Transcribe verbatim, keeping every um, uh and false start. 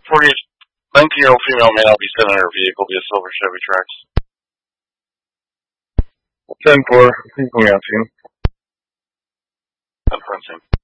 forty-eight, nineteen-year-old female may not be sent in her vehicle via silver Chevy Trax. ten four, information. Conferencing.